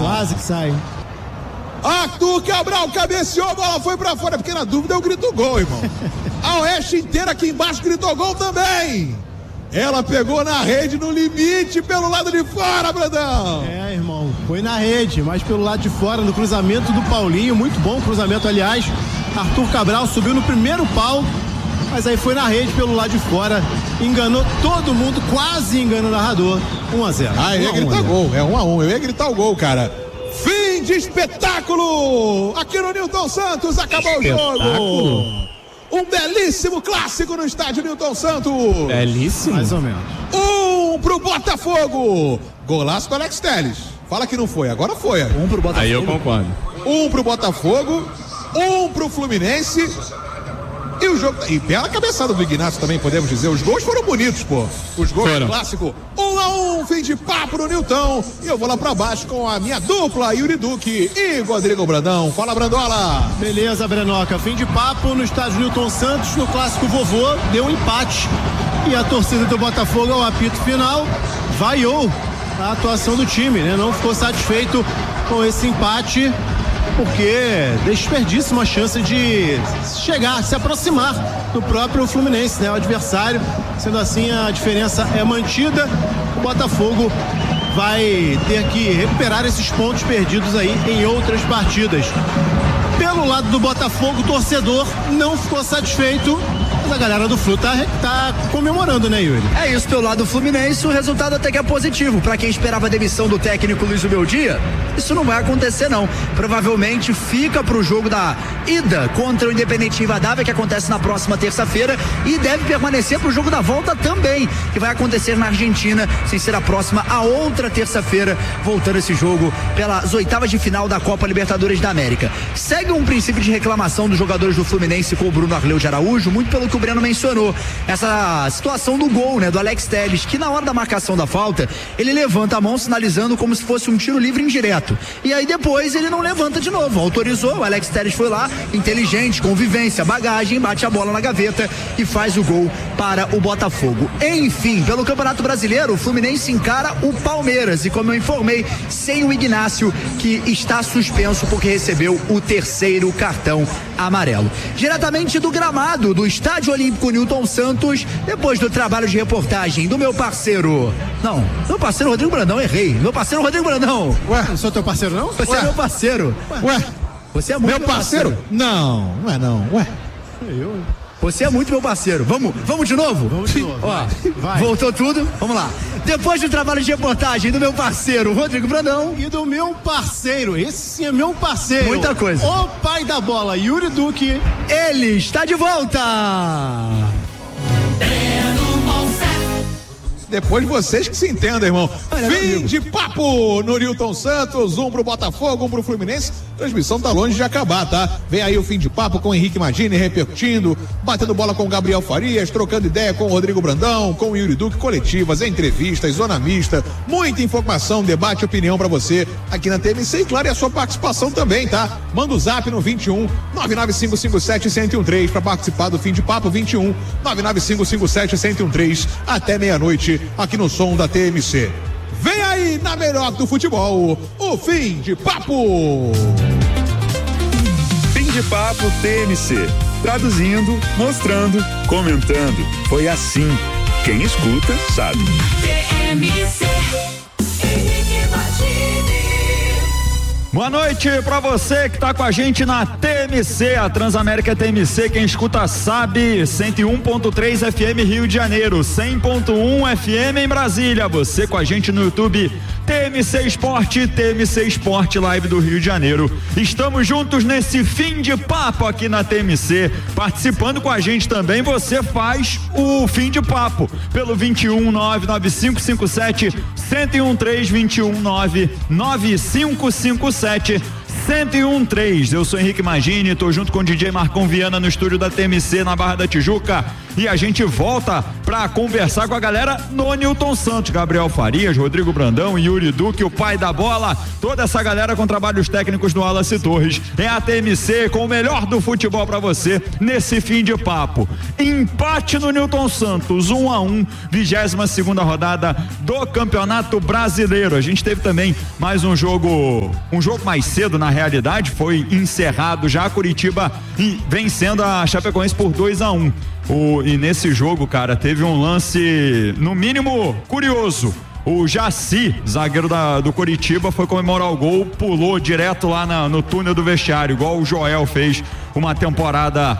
Quase que sai. Arthur Cabral cabeceou, a bola foi pra fora, porque na dúvida eu grito gol, irmão. A Oeste inteira aqui embaixo gritou gol também. Ela pegou na rede no limite pelo lado de fora, Brandão. É, irmão, foi na rede, mas pelo lado de fora, no cruzamento do Paulinho, muito bom cruzamento, aliás. Arthur Cabral subiu no primeiro pau, mas aí foi na rede pelo lado de fora, enganou todo mundo, quase engana o narrador. 1-0. Ah, eu ia gritar gol, é 1-1, eu ia gritar o gol, cara. Fim de espetáculo! Aqui no Newton Santos, acabou o jogo! Um belíssimo clássico no estádio Newton Santos. Belíssimo? Mais ou menos. 1 pro Botafogo. Golaço do Alex Telles. Fala que não foi, agora foi. 1 pro Botafogo. Aí eu concordo. 1 pro Botafogo, 1 pro Fluminense. E o jogo. E pela cabeçada do Ignacio também, podemos dizer. Os gols foram bonitos, pô. Os gols do clássico. 1-1, fim de papo no Newton. E eu vou lá pra baixo com a minha dupla, Yuri Duque e Rodrigo Brandão. Fala, Brandola. Beleza, Brenoca. Fim de papo no estádio Newton Santos, no clássico vovô, deu um empate. E a torcida do Botafogo, ao apito final, vaiou a atuação do time, né? Não ficou satisfeito com esse empate, porque desperdiça uma chance de chegar, se aproximar do próprio Fluminense, né? O adversário. Sendo assim, a diferença é mantida. O Botafogo vai ter que recuperar esses pontos perdidos aí em outras partidas. Pelo lado do Botafogo, o torcedor não ficou satisfeito, mas a galera do Flu tá comemorando, né, Yuri? É isso, pelo lado do Fluminense, o resultado até que é positivo. Pra quem esperava a demissão do técnico Luiz Ubeldia, isso não vai acontecer, não. Provavelmente fica pro jogo da ida contra o Independente Rivadavia, que acontece na próxima terça-feira, e deve permanecer pro jogo da volta também, que vai acontecer na Argentina, sem ser a próxima, a outra terça-feira, voltando esse jogo pelas oitavas de final da Copa Libertadores da América. Segue um princípio de reclamação dos jogadores do Fluminense com o Bruno Arleu de Araújo, muito pelo que o Breno mencionou, essa situação do gol, né, do Alex Telles, que na hora da marcação da falta, ele levanta a mão sinalizando como se fosse um tiro livre indireto, e aí depois ele não levanta de novo, autorizou, o Alex Telles foi lá, inteligente, convivência, bagagem, bate a bola na gaveta e faz o gol para o Botafogo. Enfim, pelo Campeonato Brasileiro, o Fluminense encara o Palmeiras, e como eu informei, sem o Ignacio, que está suspenso porque recebeu o terceiro cartão amarelo. Diretamente do gramado do Estádio Olímpico Newton Santos, depois do trabalho de reportagem do meu parceiro, meu parceiro Rodrigo Brandão, errei, meu parceiro Rodrigo Brandão. Ué, não sou teu parceiro, não? Você é meu parceiro. Ué, você é muito meu parceiro? Não, não é não. Ué. Você é muito meu parceiro. Vamos de novo? Vamos de novo. Ó, vai. Voltou tudo? Vamos lá. Depois do trabalho de reportagem do meu parceiro Rodrigo Brandão e do meu parceiro, esse sim é meu parceiro. Muita coisa. O pai da bola, Yuri Duque. Ele está de volta. Depois vocês que se entendam, irmão. Fim de papo no Newton Santos, 1 pro Botafogo, 1 pro Fluminense. Transmissão tá longe de acabar, tá? Vem aí o fim de papo com o Henrique Magini repercutindo, batendo bola com o Gabriel Farias, trocando ideia com o Rodrigo Brandão, com o Yuri Duque, coletivas, entrevistas, zona mista, muita informação, debate, opinião pra você aqui na TMC e claro, e a sua participação também, tá? Manda o zap no 21 99557-1013 pra participar do fim de papo, 21 99557-1013 até meia-noite aqui no som da TMC. Vem aí na melhor do futebol, o fim de papo. Fim de papo TMC. Traduzindo, mostrando, comentando. Foi assim. Quem escuta sabe. TMC. Boa noite pra você que tá com a gente na TMC, a Transamérica TMC, quem escuta sabe, 101.3 FM Rio de Janeiro, 100.1 FM em Brasília, você com a gente no YouTube, TMC Esporte Live do Rio de Janeiro. Estamos juntos nesse fim de papo aqui na TMC, participando com a gente também, você faz o fim de papo, pelo 21 99557 1013, 21 99557 101.3. Eu sou Henrique Magini, tô junto com o DJ Marcão Viana no estúdio da TMC na Barra da Tijuca e a gente volta pra conversar com a galera no Newton Santos, Gabriel Farias, Rodrigo Brandão, Yuri Duque, o pai da bola, toda essa galera com trabalhos técnicos no Wallace Torres. É a TMC com o melhor do futebol pra você nesse fim de papo. Empate no Newton Santos, 1-1, 22ª rodada do Campeonato Brasileiro. A gente teve também mais um jogo mais cedo, na realidade, foi encerrado já, Curitiba vencendo a Chapecoense por 2-1. E nesse jogo, cara, teve um lance, no mínimo, curioso. O Jaci, zagueiro do Curitiba, foi comemorar o gol, pulou direto lá no túnel do vestiário, igual o Joel fez uma temporada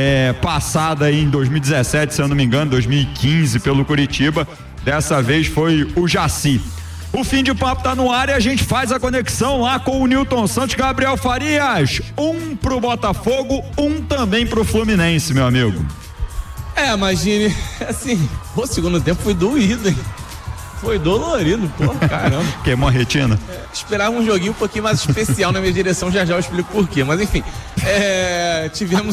passada em 2017, se eu não me engano, 2015, pelo Curitiba. Dessa vez foi o Jaci. O fim de papo tá no ar e a gente faz a conexão lá com o Newton Santos. Gabriel Farias, 1 pro Botafogo, 1 também pro Fluminense, meu amigo. Imagine, assim, o segundo tempo foi doído, hein? Foi dolorido, pô, caramba. Queimou a retina? Esperava um joguinho um pouquinho mais especial na minha direção, já eu explico por quê. Mas enfim, tivemos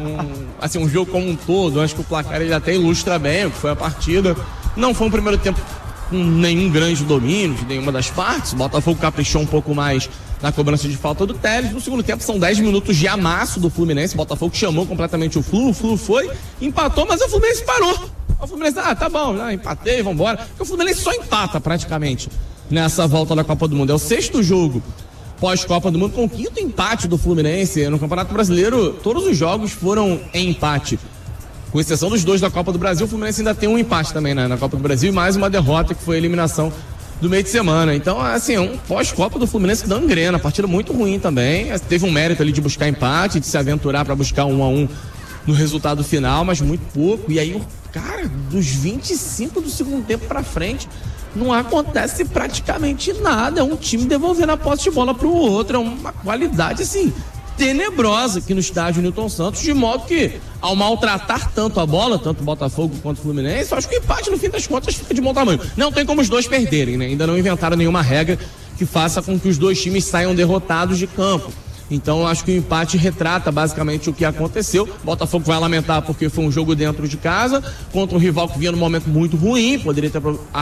um jogo como um todo. Acho que o placar ele até ilustra bem o que foi a partida. Não foi um primeiro tempo com nenhum grande domínio de nenhuma das partes. O Botafogo caprichou um pouco mais na cobrança de falta do Telles. No segundo tempo são 10 minutos de amasso do Fluminense. O Botafogo chamou completamente o Flu foi, empatou, mas o Fluminense parou. O Fluminense, tá bom, empatei, vambora. Porque o Fluminense só empata praticamente nessa volta da Copa do Mundo. É o 6º jogo pós-Copa do Mundo, com o 5º empate do Fluminense. No Campeonato Brasileiro, todos os jogos foram em empate. Com exceção dos 2 da Copa do Brasil, o Fluminense ainda tem um empate também na Copa do Brasil e mais uma derrota, que foi a eliminação do meio de semana. Então, assim, um pós-Copa do Fluminense que não engrena, partida muito ruim também. Teve um mérito ali de buscar empate, de se aventurar para buscar 1-1 no resultado final, mas muito pouco. E aí, cara, dos 25 do segundo tempo para frente, não acontece praticamente nada. É um time devolvendo a posse de bola pro outro. É uma qualidade, assim, tenebrosa aqui no estádio Newton Santos, de modo que, ao maltratar tanto a bola, tanto o Botafogo quanto o Fluminense, eu acho que o empate, no fim das contas, fica de bom tamanho. Não tem como os dois perderem, né? Ainda não inventaram nenhuma regra que faça com que os dois times saiam derrotados de campo. Então, eu acho que o empate retrata basicamente o que aconteceu. O Botafogo vai lamentar porque foi um jogo dentro de casa, contra um rival que vinha num momento muito ruim, poderia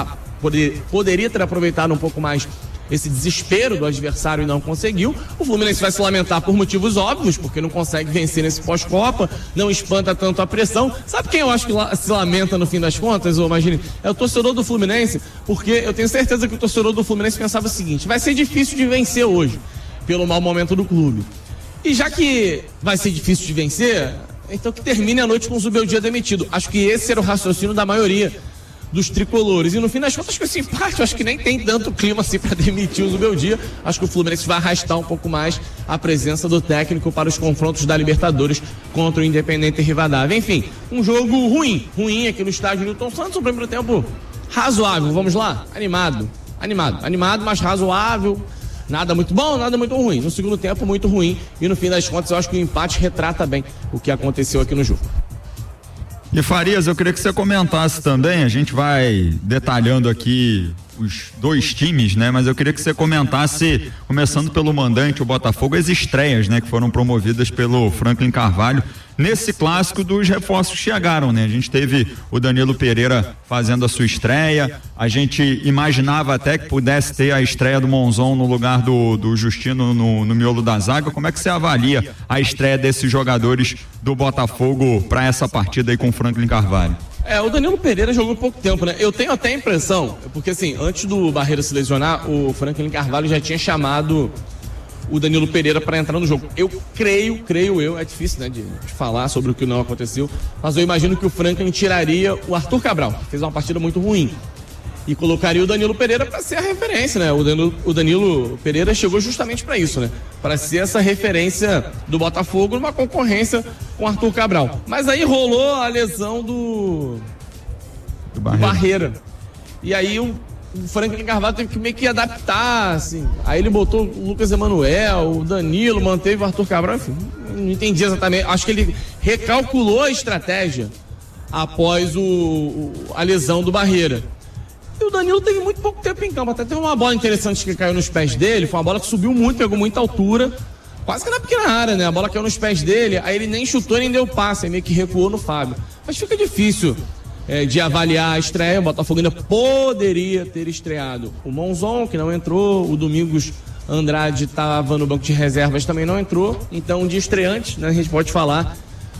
ter aproveitado um pouco mais esse desespero do adversário e não conseguiu. O Fluminense vai se lamentar por motivos óbvios, porque não consegue vencer nesse pós-Copa, não espanta tanto a pressão. Sabe quem eu acho que se lamenta no fim das contas, imagine? É o torcedor do Fluminense, porque eu tenho certeza que o torcedor do Fluminense pensava o seguinte: vai ser difícil de vencer hoje, pelo mau momento do clube. E já que vai ser difícil de vencer, então que termine a noite com o Zubeldia demitido. Acho que esse era o raciocínio da maioria dos tricolores. E no fim das contas, com esse empate, acho que nem tem tanto clima assim para demitir o Zubeldia. Acho que o Fluminense vai arrastar um pouco mais a presença do técnico para os confrontos da Libertadores contra o Independente Rivadavia. Enfim, um jogo ruim aqui no estádio Newton Santos. Um primeiro tempo razoável, vamos lá? Animado, mas razoável. Nada muito bom, nada muito ruim. No segundo tempo, muito ruim. E no fim das contas, eu acho que o empate retrata bem o que aconteceu aqui no jogo. E Farias, eu queria que você comentasse também, a gente vai detalhando aqui os dois times, né? Mas eu queria que você comentasse, começando pelo mandante, o Botafogo, as estreias, né? Que foram promovidas pelo Franklin Carvalho nesse clássico dos reforços que chegaram, né? A gente teve o Danilo Pereira fazendo a sua estreia, a gente imaginava até que pudesse ter a estreia do Monzon no lugar do Justino no miolo da zaga. Como é que você avalia a estreia desses jogadores do Botafogo para essa partida aí com o Franklin Carvalho? O Danilo Pereira jogou pouco tempo, né? Eu tenho até a impressão, porque assim, antes do Barreira se lesionar, o Franklin Carvalho já tinha chamado o Danilo Pereira para entrar no jogo. Eu creio, é difícil, né, de falar sobre o que não aconteceu, mas eu imagino que o Franklin tiraria o Arthur Cabral, que fez uma partida muito ruim, e colocaria o Danilo Pereira para ser a referência, né? O Danilo Pereira chegou justamente para isso, né? Para ser essa referência do Botafogo numa concorrência com o Arthur Cabral. Mas aí rolou a lesão do Barreira. E aí o Franklin Carvalho teve que meio que adaptar, assim. Aí ele botou o Lucas Emanuel, o Danilo, manteve o Arthur Cabral, enfim, não entendi exatamente. Acho que ele recalculou a estratégia após a lesão do Barreira. E o Danilo teve muito pouco tempo em campo. Até teve uma bola interessante que caiu nos pés dele. Foi uma bola que subiu muito, pegou muita altura. Quase que na pequena área, né? A bola caiu nos pés dele. Aí ele nem chutou, nem deu passe. Aí meio que recuou no Fábio. Mas fica difícil de avaliar a estreia. O Botafogo ainda poderia ter estreado o Monzon, que não entrou. O Domingos Andrade estava no banco de reservas, também não entrou. Então, de estreante, né? A gente pode falar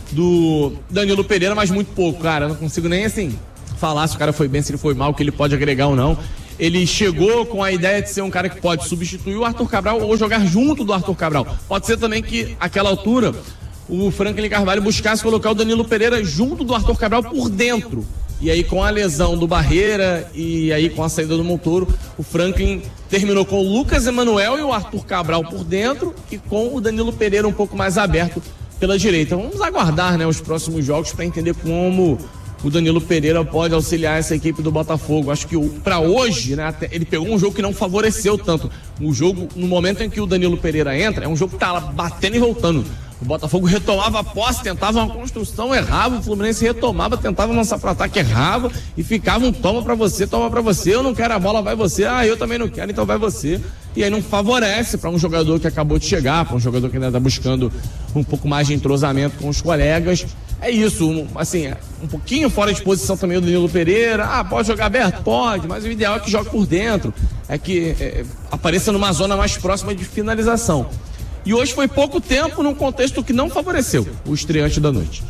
do Danilo Pereira, mas muito pouco, cara. Não consigo nem, assim, falar se o cara foi bem, se ele foi mal, o que ele pode agregar ou não. Ele chegou com a ideia de ser um cara que pode substituir o Arthur Cabral ou jogar junto do Arthur Cabral. Pode ser também que, àquela altura, o Franklin Carvalho buscasse colocar o Danilo Pereira junto do Arthur Cabral por dentro. E aí, com a lesão do Barreira e aí com a saída do Montoro, o Franklin terminou com o Lucas Emanuel e o Arthur Cabral por dentro e com o Danilo Pereira um pouco mais aberto pela direita. Vamos aguardar, né, os próximos jogos para entender como o Danilo Pereira pode auxiliar essa equipe do Botafogo. Acho que para hoje, né, ele pegou um jogo que não favoreceu tanto. O jogo, no momento em que o Danilo Pereira entra, é um jogo que tá lá batendo e voltando. O Botafogo retomava a posse, tentava uma construção, errava, o Fluminense retomava, tentava lançar para ataque, errava e ficava um toma para você, eu não quero a bola, vai você, eu também não quero, então vai você. E aí não favorece para um jogador que acabou de chegar, para um jogador que ainda está buscando um pouco mais de entrosamento com os colegas. É isso, assim, um pouquinho fora de posição também o Danilo Pereira. Pode jogar aberto? Pode, mas o ideal é que jogue por dentro, é que apareça numa zona mais próxima de finalização. E hoje foi pouco tempo num contexto que não favoreceu o estreante da noite.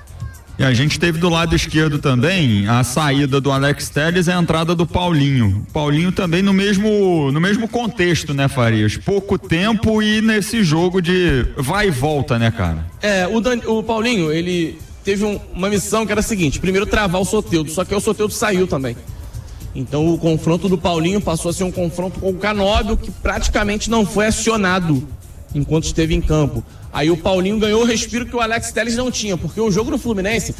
E a gente teve do lado esquerdo também a saída do Alex Telles e a entrada do Paulinho. Paulinho também no mesmo contexto, né, Farias? Pouco tempo e nesse jogo de vai e volta, né, cara? O Paulinho, ele teve uma missão que era a seguinte: primeiro travar o Soteldo, só que o Soteldo saiu também. Então o confronto do Paulinho passou a ser um confronto com o Canóbio, que praticamente não foi acionado enquanto esteve em campo. Aí o Paulinho ganhou o respiro que o Alex Telles não tinha, porque o jogo do Fluminense,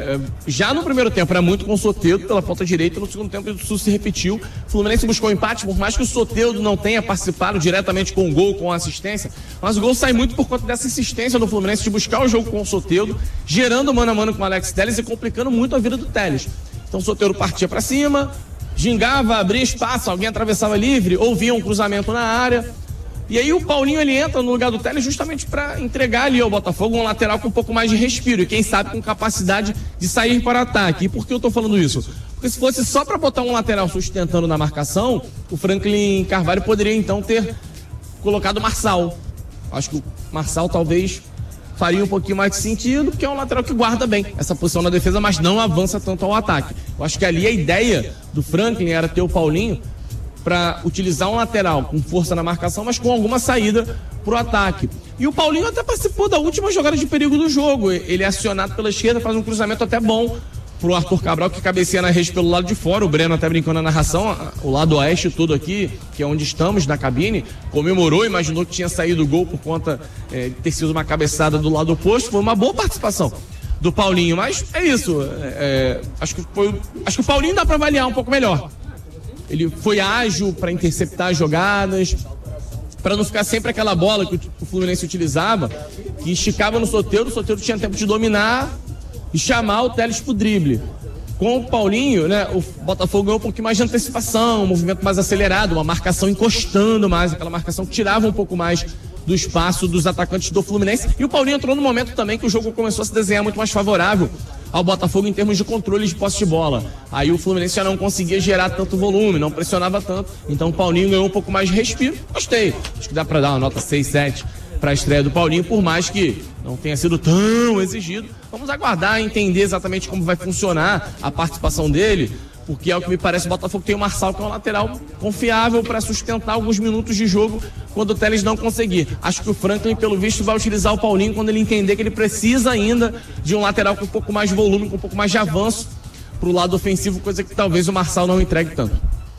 já no primeiro tempo, era muito com o Soteldo pela ponta direita, no segundo tempo isso se repetiu. O Fluminense buscou empate, por mais que o Soteldo não tenha participado diretamente com o gol, com a assistência, mas o gol sai muito por conta dessa insistência do Fluminense de buscar o jogo com o Soteldo, gerando mano a mano com o Alex Telles e complicando muito a vida do Telles. Então o Soteldo partia para cima, gingava, abria espaço, alguém atravessava livre, ou via um cruzamento na área. E aí o Paulinho, ele entra no lugar do Telles justamente para entregar ali ao Botafogo um lateral com um pouco mais de respiro e quem sabe com capacidade de sair para ataque. E por que eu tô falando isso? Porque se fosse só para botar um lateral sustentando na marcação, o Franklin Carvalho poderia então ter colocado o Marçal. Acho que o Marçal talvez faria um pouquinho mais de sentido, porque é um lateral que guarda bem essa posição na defesa, mas não avança tanto ao ataque. Eu acho que ali a ideia do Franklin era ter o Paulinho para utilizar um lateral com força na marcação, mas com alguma saída pro ataque. E o Paulinho até participou da última jogada de perigo do jogo. Ele é acionado pela esquerda, faz um cruzamento até bom pro Arthur Cabral, que cabeceia na rede pelo lado de fora. O Breno até brincou na narração, o lado oeste todo aqui, que é onde estamos na cabine, comemorou, imaginou que tinha saído o gol por conta de ter sido uma cabeçada do lado oposto. Foi uma boa participação do Paulinho, mas é isso. Acho que o Paulinho dá para avaliar um pouco melhor. Ele foi ágil para interceptar as jogadas, para não ficar sempre aquela bola que o Fluminense utilizava, que esticava no Soteldo, o Soteldo tinha tempo de dominar e chamar o Telles pro drible. Com o Paulinho, né, o Botafogo ganhou um pouquinho mais de antecipação, um movimento mais acelerado, uma marcação encostando mais, aquela marcação que tirava um pouco mais do espaço dos atacantes do Fluminense. E o Paulinho entrou no momento também que o jogo começou a se desenhar muito mais favorável ao Botafogo em termos de controle de posse de bola. Aí o Fluminense já não conseguia gerar tanto volume, não pressionava tanto. Então o Paulinho ganhou um pouco mais de respiro. Gostei. Acho que dá pra dar uma nota 6, 7 para a estreia do Paulinho, por mais que não tenha sido tão exigido. Vamos aguardar e entender exatamente como vai funcionar a participação dele, porque é o que me parece, o Botafogo tem o Marçal, que é um lateral confiável para sustentar alguns minutos de jogo quando o Telles não conseguir. Acho que o Franklin, pelo visto, vai utilizar o Paulinho quando ele entender que ele precisa ainda de um lateral com um pouco mais de volume, com um pouco mais de avanço pro lado ofensivo, coisa que talvez o Marçal não entregue tanto.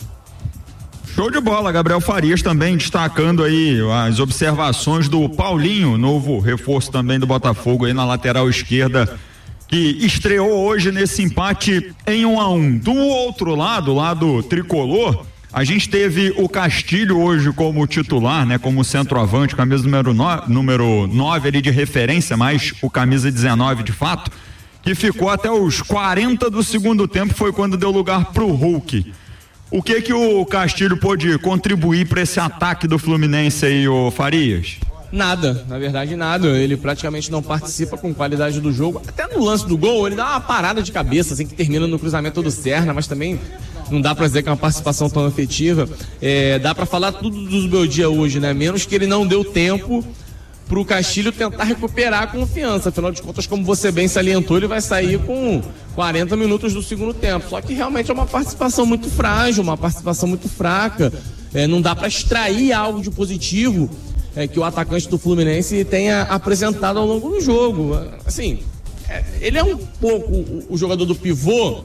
Show de bola, Gabriel Farias também destacando aí as observações do Paulinho, novo reforço também do Botafogo aí na lateral esquerda, que estreou hoje nesse empate em 1-1. Do outro lado, lado tricolor, a gente teve o Castilho hoje como titular, né, como centroavante, camisa número 9 ali de referência, mas o camisa 19 de fato, que ficou até os 40 do segundo tempo, foi quando deu lugar pro Hulk. O que o Castilho pôde contribuir para esse ataque do Fluminense aí, ô Farias? Nada, na verdade nada. Ele praticamente não participa com qualidade do jogo. Até no lance do gol, ele dá uma parada de cabeça, assim, que termina no cruzamento do Serna, mas também não dá pra dizer que é uma participação tão efetiva. Dá pra falar tudo do Zubeldia hoje, né? Menos que ele não deu tempo pro Castilho tentar recuperar a confiança. Afinal de contas, como você bem salientou, ele vai sair com 40 minutos do segundo tempo. Só que realmente é uma participação muito frágil, uma participação muito fraca. Não dá pra extrair algo de positivo que o atacante do Fluminense tenha apresentado ao longo do jogo. Assim, ele é um pouco o jogador do pivô,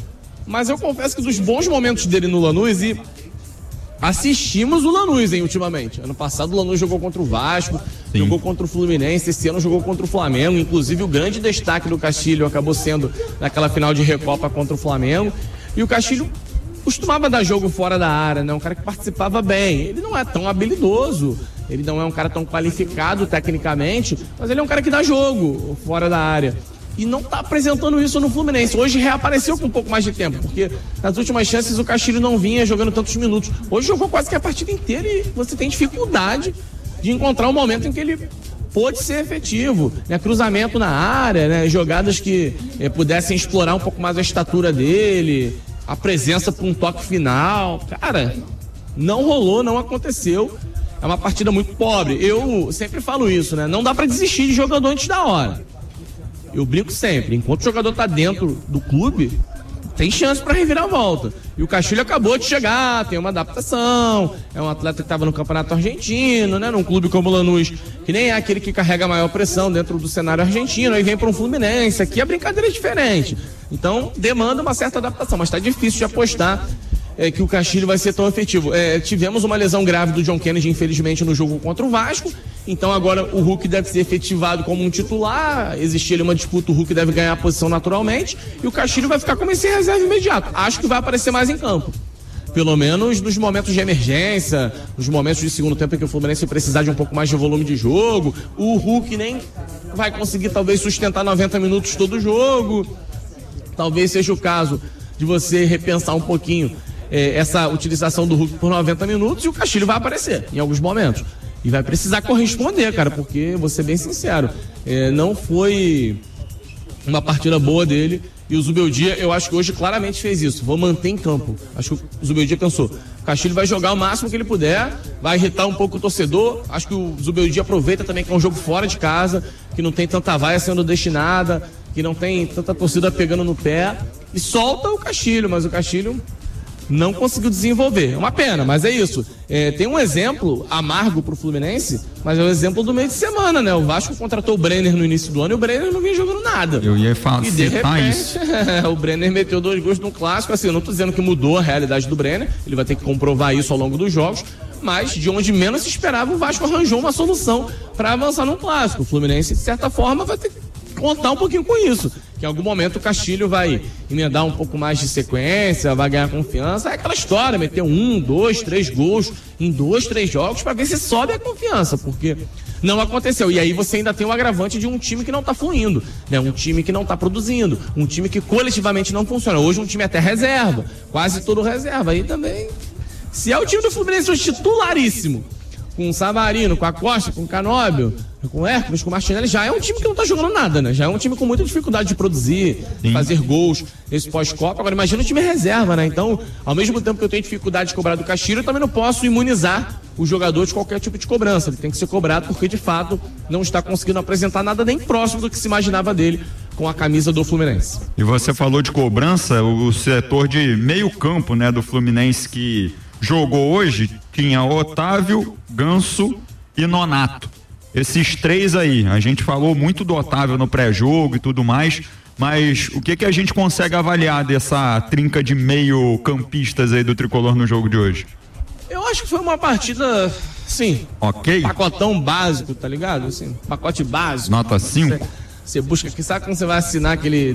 mas eu confesso que dos bons momentos dele no Lanús, e assistimos o Lanús, ultimamente. Ano passado o Lanús jogou contra o Vasco, jogou contra o Fluminense, esse ano jogou contra o Flamengo. Inclusive o grande destaque do Castilho acabou sendo naquela final de Recopa contra o Flamengo. E o Castilho costumava dar jogo fora da área, né? Um cara que participava bem. Ele não é tão habilidoso, ele não é um cara tão qualificado tecnicamente, mas ele é um cara que dá jogo fora da área. E não está apresentando isso no Fluminense. Hoje reapareceu com um pouco mais de tempo, porque nas últimas chances o Castilho não vinha jogando tantos minutos. Hoje jogou quase que a partida inteira e você tem dificuldade de encontrar um momento em que ele pôde ser efetivo, né? Cruzamento na área, né? Jogadas que pudessem explorar um pouco mais a estatura dele, a presença para um toque final. Cara, não rolou, não aconteceu. É uma partida muito pobre. Eu sempre falo isso, né? Não dá para desistir de jogador antes da hora. Eu brinco sempre, enquanto o jogador tá dentro do clube, tem chance para revirar a volta. E o Castilho acabou de chegar, tem uma adaptação, é um atleta que estava no Campeonato Argentino, né? Num clube como o Lanús, que nem é aquele que carrega a maior pressão dentro do cenário argentino, aí vem para um Fluminense, aqui a brincadeira é diferente. Então, demanda uma certa adaptação, mas tá difícil de apostar que o Castilho vai ser tão efetivo. Tivemos uma lesão grave do John Kennedy, infelizmente, no jogo contra o Vasco. Então agora o Hulk deve ser efetivado como um titular. Existia ali uma disputa, o Hulk deve ganhar a posição naturalmente. E o Castilho vai ficar como esse reserva imediato. Acho que vai aparecer mais em campo. Pelo menos nos momentos de emergência, nos momentos de segundo tempo em que o Fluminense precisar de um pouco mais de volume de jogo. O Hulk nem vai conseguir talvez sustentar 90 minutos todo o jogo. Talvez seja o caso de você repensar um pouquinho essa utilização do Hulk por 90 minutos e o Castilho vai aparecer em alguns momentos. E vai precisar corresponder, cara, porque, vou ser bem sincero, não foi uma partida boa dele. E o Zubeldia, eu acho que hoje claramente fez isso. Vou manter em campo. Acho que o Zubeldia pensou, o Castilho vai jogar o máximo que ele puder, vai irritar um pouco o torcedor. Acho que o Zubeldia aproveita também que é um jogo fora de casa, que não tem tanta vaia sendo destinada, que não tem tanta torcida pegando no pé, e solta o Castilho, mas o Castilho não conseguiu desenvolver. É uma pena, mas é isso. Tem um exemplo amargo pro Fluminense, mas é o exemplo do meio de semana, né? O Vasco contratou o Brenner no início do ano e o Brenner não vinha jogando nada. Eu ia falar, e de repente, o Brenner meteu 2 gols no clássico. Assim, eu não tô dizendo que mudou a realidade do Brenner, ele vai ter que comprovar isso ao longo dos jogos, mas de onde menos se esperava, o Vasco arranjou uma solução para avançar no clássico. O Fluminense, de certa forma, vai ter que contar um pouquinho com isso, que em algum momento o Castilho vai emendar um pouco mais de sequência, vai ganhar confiança. É aquela história, meter 1, 2, 3 gols em 2, 3 jogos para ver se sobe a confiança, porque não aconteceu. E aí você ainda tem o agravante de um time que não tá fluindo, né? Um time que não tá produzindo, um time que coletivamente não funciona. Hoje um time até reserva, quase todo reserva. Aí também, se é o time do Fluminense hoje titularíssimo, com o Savarino, com a Costa, com o Canóbio, com o Hércules, com o Martinelli, já é um time que não tá jogando nada, né? Já é um time com muita dificuldade de produzir, de fazer gols nesse pós-Copa. Agora imagina o time reserva, né? Então, ao mesmo tempo que eu tenho dificuldade de cobrar do Castilho, eu também não posso imunizar o jogador de qualquer tipo de cobrança. Ele tem que ser cobrado porque, de fato, não está conseguindo apresentar nada nem próximo do que se imaginava dele com a camisa do Fluminense. E você falou de cobrança, o setor de meio campo, né, do Fluminense que jogou hoje, tinha Otávio, Ganso e Nonato. Esses 3 aí, a gente falou muito do Otávio no pré-jogo e tudo mais, mas o que a gente consegue avaliar dessa trinca de meio campistas aí do Tricolor no jogo de hoje? Eu acho que foi uma partida, sim, pacotão básico, tá ligado? Assim, pacote básico. Nota 5? Você busca aqui, sabe quando você vai assinar aquele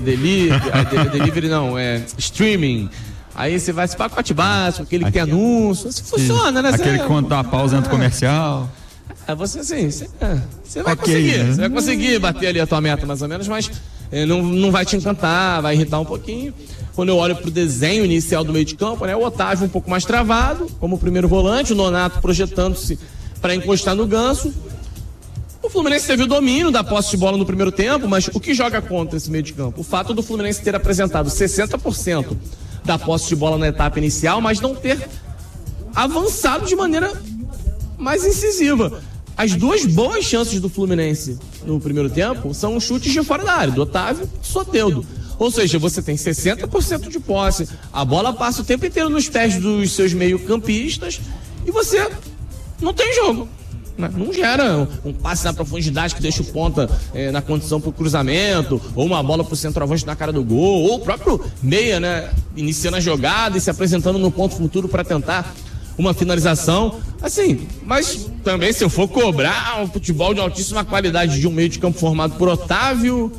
delivery não, streaming? Aí você vai esse pacote básico, aquele que tem anúncio, assim funciona, né? Aquele que quando dá pausa dentro do comercial. Você assim, você vai conseguir, né? Você vai conseguir bater ali a tua meta mais ou menos, mas não vai te encantar, vai irritar um pouquinho. Quando eu olho pro desenho inicial do meio de campo, né, o Otávio um pouco mais travado, como primeiro volante, o Nonato projetando-se para encostar no Ganso. O Fluminense teve o domínio da posse de bola no primeiro tempo, mas o que joga contra esse meio de campo? O fato do Fluminense ter apresentado 60% da posse de bola na etapa inicial, mas não ter avançado de maneira mais incisiva. As duas boas chances do Fluminense no primeiro tempo são chutes de fora da área, do Otávio e do Soteldo. Ou seja, você tem 60% de posse, a bola passa o tempo inteiro nos pés dos seus meio-campistas e você não tem jogo. Não gera um passe na profundidade que deixa o ponta na condição para o cruzamento, ou uma bola para o centroavante na cara do gol, ou o próprio meia, né, iniciando a jogada e se apresentando no ponto futuro para tentar uma finalização. Assim, mas também se eu for cobrar um futebol de altíssima qualidade de um meio de campo formado por Otávio,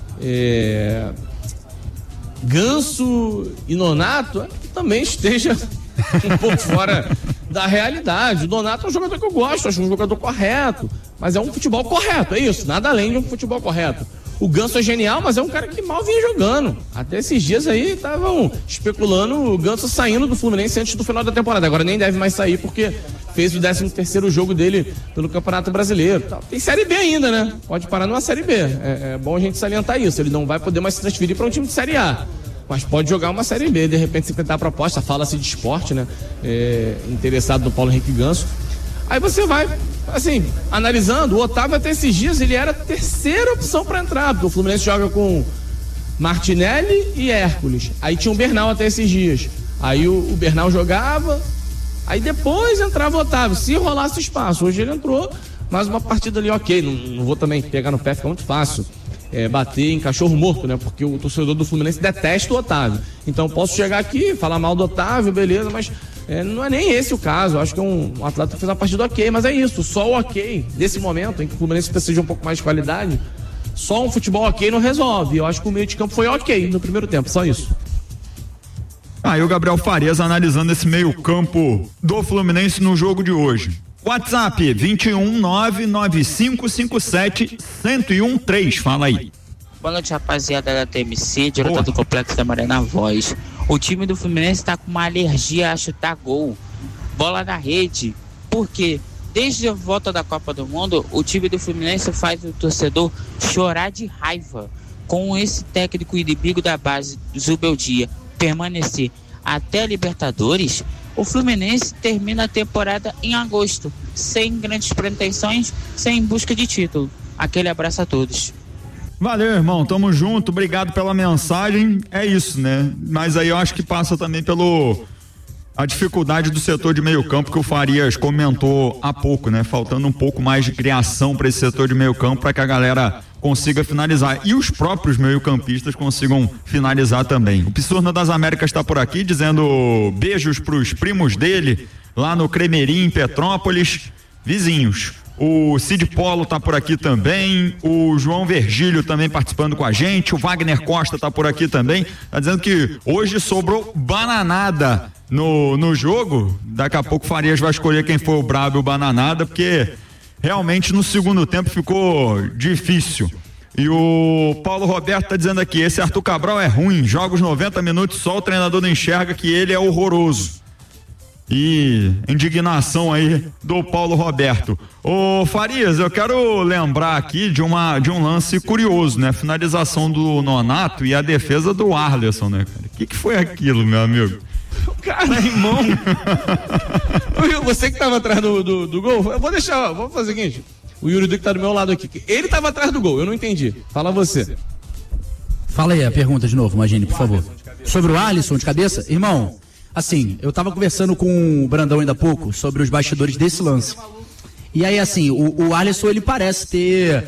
Ganso e Nonato, também esteja um pouco fora da realidade. O Nonato é um jogador que eu gosto, acho um jogador correto, mas é um futebol correto, é isso, nada além de um futebol correto. O Ganso é genial, mas é um cara que mal vinha jogando. Até esses dias aí estavam especulando o Ganso saindo do Fluminense antes do final da temporada. Agora nem deve mais sair porque fez o 13º jogo dele pelo Campeonato Brasileiro. Tem Série B ainda, né? Pode parar numa Série B. É bom a gente salientar isso. Ele não vai poder mais se transferir para um time de Série A, mas pode jogar uma Série B. De repente, se tentar a proposta, fala-se de esporte, né? Interessado no Paulo Henrique Ganso. Aí você vai, assim, analisando, o Otávio até esses dias, ele era a terceira opção para entrar, porque o Fluminense joga com Martinelli e Hércules. Aí tinha o Bernal até esses dias. Aí o Bernal jogava, aí depois entrava o Otávio, se rolasse espaço. Hoje ele entrou, mas uma partida ali ok, não vou também pegar no pé, fica muito fácil. Bater em cachorro morto, né? Porque o torcedor do Fluminense detesta o Otávio. Então posso chegar aqui, falar mal do Otávio, beleza, mas não é nem esse o caso. Eu acho que um atleta fez uma partida ok, mas é isso, só o ok. Nesse momento em que o Fluminense precisa de um pouco mais de qualidade, só um futebol ok não resolve. Eu acho que o meio de campo foi ok no primeiro tempo, só isso. Aí o Gabriel Farias analisando esse meio campo do Fluminense no jogo de hoje. WhatsApp 21995571013. Fala aí. Boa noite, rapaziada da TMC, diretor do Complexo da Mariana Voz. O time do Fluminense tá com uma alergia a chutar gol, bola na rede, porque desde a volta da Copa do Mundo, o time do Fluminense faz o torcedor chorar de raiva. Com esse técnico inimigo da base, Zubeldia, permanecer até a Libertadores, o Fluminense termina a temporada em agosto, sem grandes pretensões, sem busca de título. Aquele abraço a todos. Valeu, irmão, tamo junto, obrigado pela mensagem. É isso, né? Mas aí eu acho que passa também a dificuldade do setor de meio campo que o Farias comentou há pouco, né? Faltando um pouco mais de criação para esse setor de meio campo para que a galera consiga finalizar e os próprios meio-campistas consigam finalizar também. O Pissurna das Américas está por aqui dizendo beijos pros primos dele lá no Cremerim, em Petrópolis, vizinhos. O Cid Polo tá por aqui também, o João Virgílio também participando com a gente, o Wagner Costa tá por aqui também, tá dizendo que hoje sobrou bananada no jogo. Daqui a pouco o Farias vai escolher quem foi o brabo e o bananada, porque realmente no segundo tempo ficou difícil. E o Paulo Roberto tá dizendo aqui, esse Arthur Cabral é ruim, joga os 90 minutos, só o treinador não enxerga que ele é horroroso. E indignação aí do Paulo Roberto. Ô Farias, eu quero lembrar aqui de um lance curioso, né? Finalização do Nonato e a defesa do Arleson, né, cara? O que foi aquilo, meu amigo? O cara, irmão. Você que tava atrás do gol, eu vou deixar, vamos fazer o seguinte. O Yuri Duque tá do meu lado aqui. Ele tava atrás do gol, eu não entendi. Fala você. Fala aí a pergunta de novo, Magine, por favor. Sobre o Alisson de cabeça? Irmão, assim, eu tava conversando com o Brandão ainda há pouco sobre os bastidores desse lance. E aí, assim, o Alisson, ele parece ter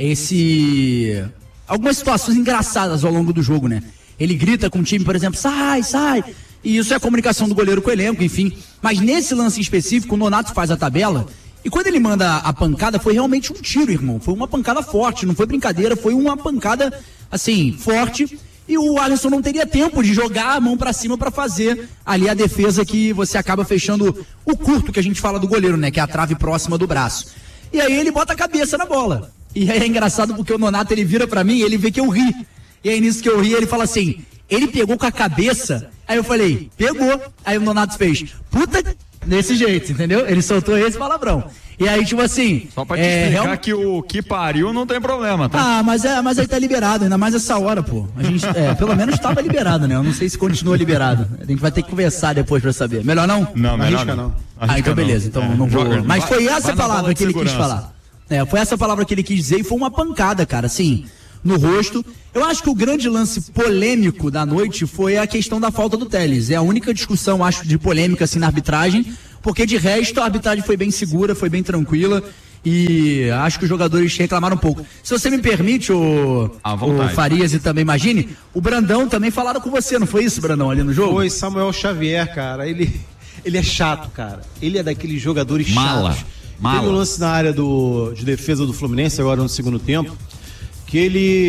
algumas situações engraçadas ao longo do jogo, né? Ele grita com o time, por exemplo, sai, sai. E isso é a comunicação do goleiro com o elenco, enfim. Mas nesse lance específico, o Nonato faz a tabela. E quando ele manda a pancada, foi realmente um tiro, irmão. Foi uma pancada forte, não foi brincadeira, foi uma pancada, assim, forte. E o Alisson não teria tempo de jogar a mão pra cima pra fazer ali a defesa que você acaba fechando o curto que a gente fala do goleiro, né? Que é a trave próxima do braço. E aí ele bota a cabeça na bola. E aí é engraçado porque o Nonato, ele vira pra mim, ele vê que eu ri. E aí nisso que eu ri, ele fala assim, ele pegou com a cabeça. Aí eu falei, pegou. Aí o Nonato fez, puta, desse jeito, entendeu? Ele soltou esse palavrão. E aí, tipo assim... Só pra te explicar que o que pariu não tem problema, tá? Ah, mas aí tá liberado, ainda mais essa hora, pô. A gente, pelo menos tava liberado, né? Eu não sei se continua liberado. A gente vai ter que conversar depois pra saber. Melhor não? Não, melhor não. Então beleza, então não vou... Mas foi essa palavra que ele quis falar. Foi essa palavra que ele quis dizer e foi uma pancada, cara, assim, no rosto. Eu acho que o grande lance polêmico da noite foi a questão da falta do Telles. É a única discussão, acho, de polêmica, assim, na arbitragem, porque de resto a arbitragem foi bem segura, foi bem tranquila e acho que os jogadores reclamaram um pouco. Se você me permite, o Farias e também Magini, o Brandão também falaram com você, não foi isso, Brandão, ali no jogo? Foi, Samuel Xavier, cara, ele é chato, cara. Ele é daqueles jogadores chatos. Teve um lance na área de defesa do Fluminense, agora no segundo tempo, que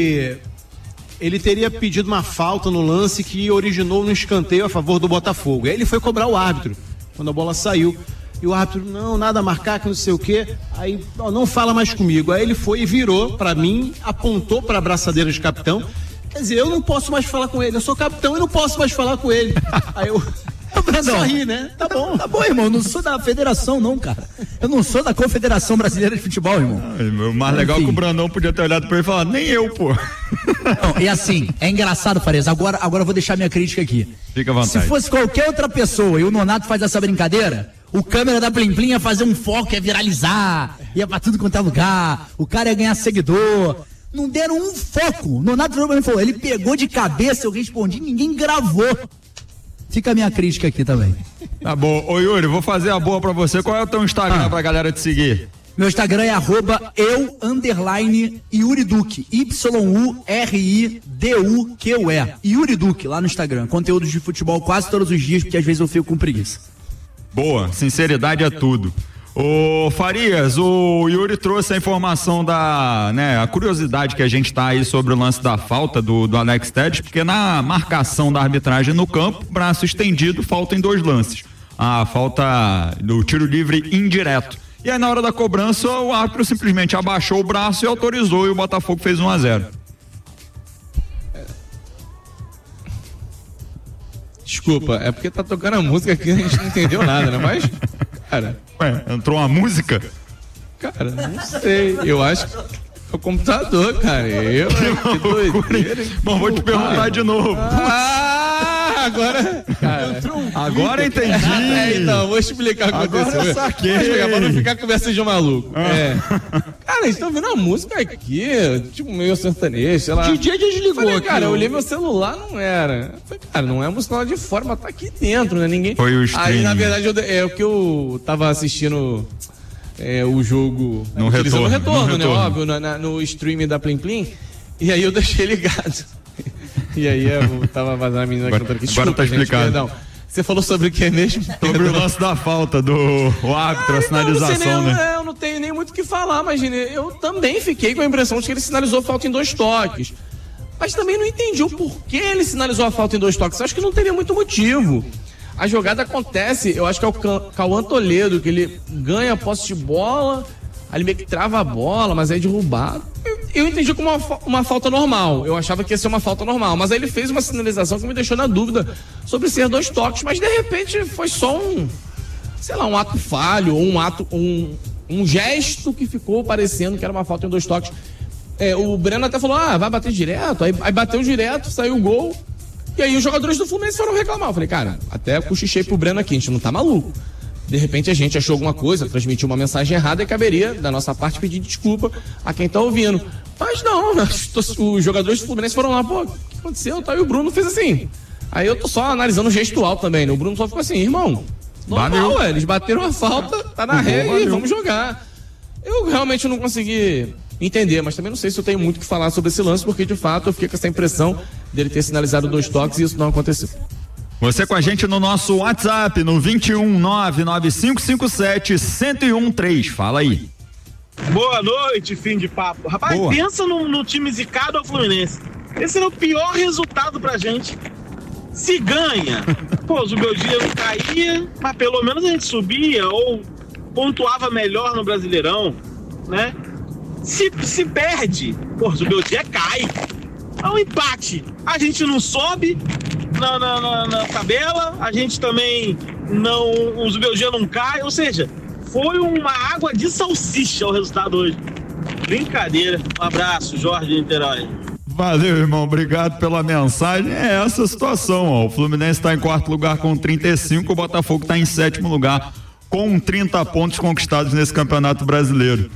ele teria pedido uma falta no lance que originou no escanteio a favor do Botafogo. Aí ele foi cobrar o árbitro, quando a bola saiu. E o árbitro, não, nada a marcar, que não sei o quê. Aí, não fala mais comigo. Aí ele foi e virou pra mim, apontou pra braçadeira de capitão. Quer dizer, eu não posso mais falar com ele. Eu sou capitão e não posso mais falar com ele. Aí eu... Só ri, né? Tá bom, irmão. Eu não sou da federação, não, cara. Eu não sou da Confederação Brasileira de Futebol, irmão. O mais legal é que o Brandão podia ter olhado pra ele e falar, nem eu, pô. Não, e assim, é engraçado, Farias. Agora eu vou deixar minha crítica aqui. Fica à vontade. Se fosse qualquer outra pessoa e o Nonato faz essa brincadeira, o câmera da Plim Plim ia fazer um foco, ia viralizar, ia pra tudo quanto é lugar, o cara ia ganhar seguidor. Não deram um foco. O Nonato falou, ele pegou de cabeça, eu respondi, ninguém gravou. Fica a minha crítica aqui também. Tá bom. Ô Yuri, vou fazer a boa pra você. Qual é o teu Instagram pra galera te seguir? Meu Instagram é @eu_Yuriduque. YURIDUQUE. Yuri Duque, lá no Instagram. Conteúdos de futebol quase todos os dias, porque às vezes eu fico com preguiça. Boa, sinceridade é tudo. Ô Farias, o Yuri trouxe a informação a curiosidade que a gente tá aí sobre o lance da falta do Alex Telles, porque na marcação da arbitragem no campo, braço estendido, falta em 2 lances. A falta do tiro livre indireto. E aí na hora da cobrança, o árbitro simplesmente abaixou o braço e autorizou, e o Botafogo fez 1-0. Desculpa, é porque tá tocando a música aqui, a gente não entendeu nada, né? Mas, cara... Ué, entrou uma música? Cara, não sei. Eu acho que é o computador, cara. Que doideira. Bom, vou te perguntar de novo. Agora... Cara, agora entendi. Então, vou explicar o que aconteceu. Agora eu saquei. Vou explicar pra não ficar conversa de maluco. Cara, eles estão vendo a música aqui, tipo meio sertanejo, sei lá. DJ desligou. Falei, cara, eu olhei meu celular, não era. Falei, cara, não é a música lá de fora, mas tá aqui dentro, né? Ninguém... Foi o stream. Aí, na verdade, é o que eu tava assistindo... o jogo no retorno, né? Óbvio, no stream da Plim Plim. E aí eu deixei ligado. E aí eu tava vazando a menina cantando aqui. Agora tá explicado. Perdão. Você falou sobre o que é mesmo? Sobre o lance da falta do árbitro, a sinalização, né? Eu não tenho nem muito o que falar, mas eu também fiquei com a impressão de que ele sinalizou a falta em 2 toques. Mas também não entendi o porquê ele sinalizou a falta em 2 toques. Eu acho que não teria muito motivo. A jogada acontece, eu acho que é o Cauã Toledo, que ele ganha a posse de bola, aí ele meio que trava a bola, mas é derrubado. Eu entendi como uma falta normal, eu achava que ia ser uma falta normal, mas aí ele fez uma sinalização que me deixou na dúvida sobre ser 2 toques, mas de repente foi só um ato falho, ou um gesto que ficou parecendo que era uma falta em 2 toques. O Breno até falou, vai bater direto, aí bateu direto, saiu o gol. E aí os jogadores do Fluminense foram reclamar. Eu falei, cara, até cochichei pro Breno aqui, a gente não tá maluco. De repente a gente achou alguma coisa, transmitiu uma mensagem errada e caberia, da nossa parte, pedir desculpa a quem tá ouvindo. Mas não, os jogadores do Fluminense foram lá, pô, o que aconteceu? E o Bruno fez assim. Aí eu tô só analisando o gestual também, né? O Bruno só ficou assim, irmão, normal, eles bateram a falta, tá na regra e vamos jogar. Eu realmente não consegui entender, mas também não sei se eu tenho muito o que falar sobre esse lance, porque de fato eu fiquei com essa impressão dele ter sinalizado 2 toques e isso não aconteceu. Você com a gente no nosso WhatsApp, no 21995571013. Fala aí. Boa noite, fim de papo. Rapaz, pensa no time zicado ao Fluminense. Esse era o pior resultado pra gente. Se ganha, pô, o Zubeldia não caía, mas pelo menos a gente subia ou pontuava melhor no Brasileirão, né? Se perde, pô, o Zubeldia cai. É um empate. A gente não sobe na tabela, a gente também não. O Zubeldia não cai, ou seja, foi uma água de salsicha o resultado hoje. Brincadeira. Um abraço, Jorge de Niterói. Valeu, irmão, obrigado pela mensagem. É essa a situação, ó. O Fluminense está em 4º lugar com 35, o Botafogo está em 7º lugar com 30 pontos conquistados nesse Campeonato Brasileiro.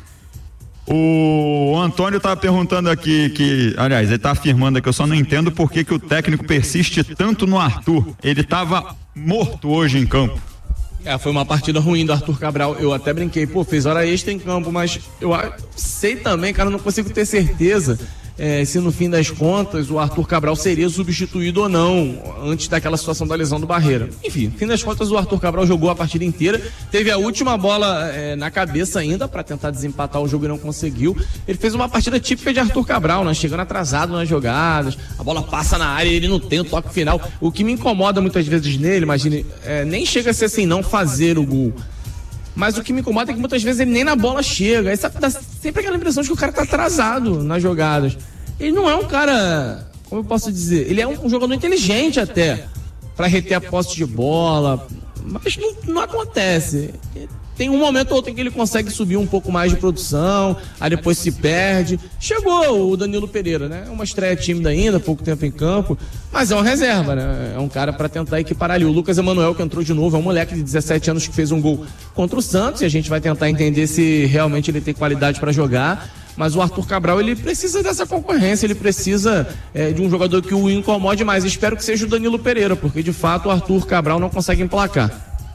O Antônio tá perguntando aqui aliás, ele tá afirmando aqui, eu só não entendo por que o técnico persiste tanto no Arthur. Ele tava morto hoje em campo. Foi uma partida ruim do Arthur Cabral. Eu até brinquei, fez hora extra em campo, mas eu sei também, cara, não consigo ter certeza se no fim das contas o Arthur Cabral seria substituído ou não antes daquela situação da lesão do Barreira. Enfim, no fim das contas o Arthur Cabral jogou a partida inteira, teve a última bola na cabeça ainda para tentar desempatar o jogo e não conseguiu. Ele fez uma partida típica de Arthur Cabral, né? Chegando atrasado nas jogadas, a bola passa na área e ele não tem o toque final. O que me incomoda muitas vezes nele, imagine, nem chega a ser assim, não fazer o gol. Mas o que me incomoda é que muitas vezes ele nem na bola chega. Aí dá sempre aquela impressão de que o cara tá atrasado nas jogadas. Ele não é um cara, como eu posso dizer, ele é um jogador inteligente até, pra reter a posse de bola, mas não acontece. Tem um momento ou outro em que ele consegue subir um pouco mais de produção, aí depois se perde. Chegou o Danilo Pereira, né? Uma estreia tímida ainda, pouco tempo em campo, mas é uma reserva, né? É um cara pra tentar equiparar ali. O Lucas Emanuel, que entrou de novo, é um moleque de 17 anos que fez um gol contra o Santos, e a gente vai tentar entender se realmente ele tem qualidade pra jogar. Mas o Arthur Cabral, ele precisa dessa concorrência, ele precisa de um jogador que o incomode mais. Espero que seja o Danilo Pereira, porque de fato o Arthur Cabral não consegue emplacar.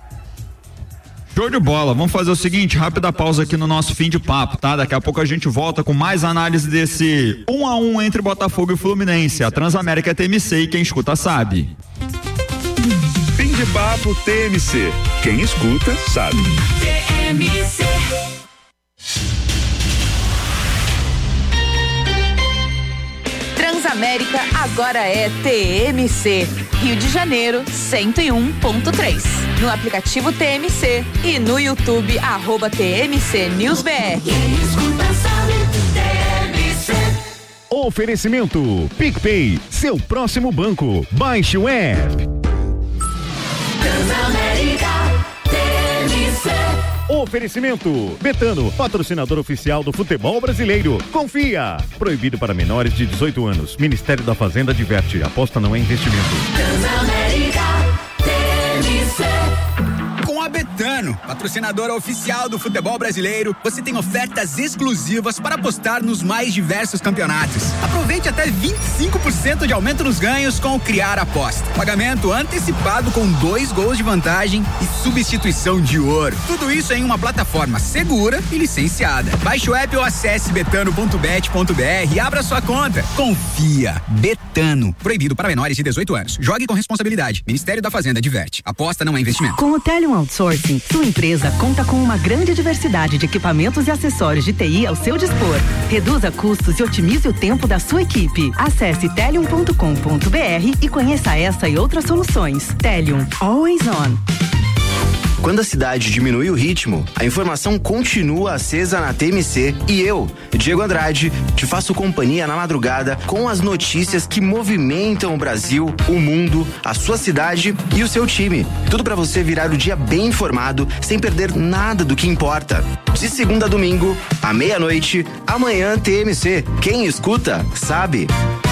Show de bola, vamos fazer o seguinte, rápida pausa aqui no nosso fim de papo, tá? Daqui a pouco a gente volta com mais análise desse 1-1 entre Botafogo e Fluminense. A Transamérica é TMC e quem escuta sabe. Fim de papo TMC, quem escuta sabe. TMC. Transamérica agora é TMC. Rio de Janeiro 101.3. No aplicativo TMC e no YouTube @TMC News BR. Oferecimento PicPay, seu próximo banco. Baixe o app. Transamérica TMC. Oferecimento Betano, patrocinador oficial do futebol brasileiro. Confia. Proibido para menores de 18 anos. Ministério da Fazenda adverte. Aposta não é investimento. Transamérica TMC. Com a Betano, patrocinadora oficial do futebol brasileiro, você tem ofertas exclusivas para apostar nos mais diversos campeonatos. Aproveite até 25% de aumento nos ganhos com o Criar Aposta. Pagamento antecipado com 2 gols de vantagem e substituição de ouro. Tudo isso em uma plataforma segura e licenciada. Baixe o app ou acesse betano.bet.br e abra sua conta. Confia. Betano. Proibido para menores de 18 anos. Jogue com responsabilidade. Ministério da Fazenda adverte. Aposta não é investimento. Com o Telium Outsourcing, sua empresa conta com uma grande diversidade de equipamentos e acessórios de TI ao seu dispor. Reduza custos e otimize o tempo da sua equipe. Acesse telium.com.br e conheça essa e outras soluções. Telium, always on. Quando a cidade diminui o ritmo, a informação continua acesa na TMC e eu, Diego Andrade, te faço companhia na madrugada com as notícias que movimentam o Brasil, o mundo, a sua cidade e o seu time. Tudo para você virar o dia bem informado, sem perder nada do que importa. De segunda a domingo, à meia-noite, amanhã TMC. Quem escuta, sabe.